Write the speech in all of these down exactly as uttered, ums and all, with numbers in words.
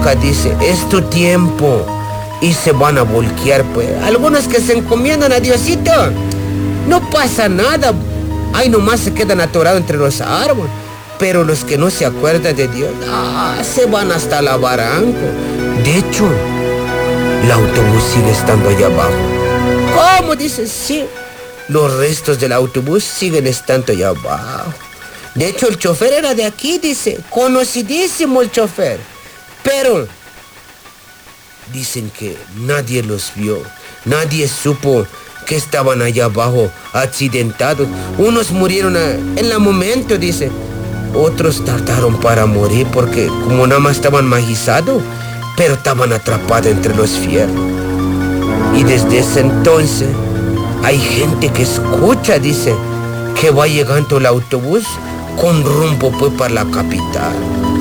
toca, dice, es tu tiempo. Y se van a volquear, pues. Algunos que se encomiendan a Diosito, no pasa nada. Ahí nomás se quedan atorados entre los árboles. Pero los que no se acuerdan de Dios, ah, se van hasta la barranco. De hecho, el autobús sigue estando allá abajo. ¿Cómo? Dice, sí. Los restos del autobús siguen estando allá abajo. De hecho, el chofer era de aquí, dice. Conocidísimo el chofer. Pero dicen que nadie los vio. Nadie supo que estaban allá abajo, accidentados. Unos murieron a, en el momento, dice. Otros tardaron para morir porque como nada más estaban magizados, pero estaban atrapados entre los fierros. Y desde ese entonces hay gente que escucha, dice, que va llegando el autobús con rumbo pues para la capital.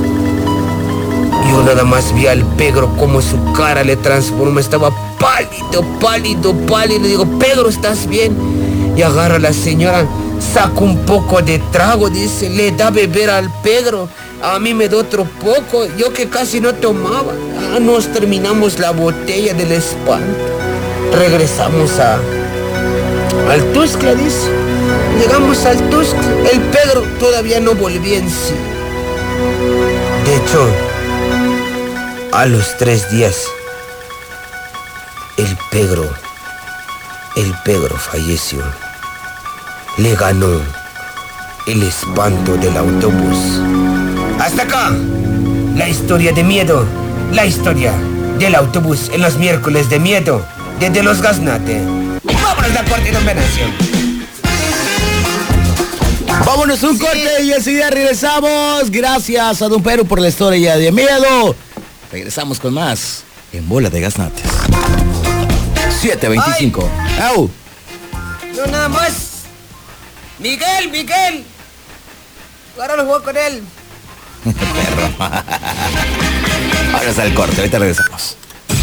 Yo nada más vi al Pedro como su cara le transformó, estaba pálido, pálido, pálido. Digo, Pedro, ¿estás bien? Y agarra a la señora, saca un poco de trago, dice, le da a beber al Pedro. A mí me da otro poco, yo que casi no tomaba. Ah, nos terminamos la botella del espanto. Regresamos a al Tuxtla, dice. Llegamos al Tuxtla. El Pedro todavía no volvía en sí. De hecho, a los tres días, el Pedro, el Pedro falleció. Le ganó el espanto del autobús. Hasta acá, la historia de miedo, la historia del autobús en los miércoles de miedo, desde los Gaznate. Vámonos a corte, don Venancio. Vámonos un sí. corte y enseguida regresamos. Gracias a don Pedro por la historia de miedo. Regresamos con más en Bola de Gaznates. siete veinticinco. ¡Au! No, nada más. Miguel, Miguel. Ahora lo juego con él. Perro. Ahora está el corte, ahorita regresamos.